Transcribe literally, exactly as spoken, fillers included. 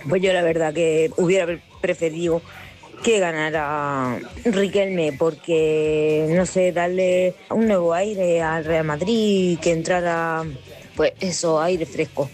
Pues yo la verdad que hubiera pre- preferido que ganara Riquelme, porque, no sé, darle un nuevo aire al Real Madrid, que entrara, pues eso, aire fresco.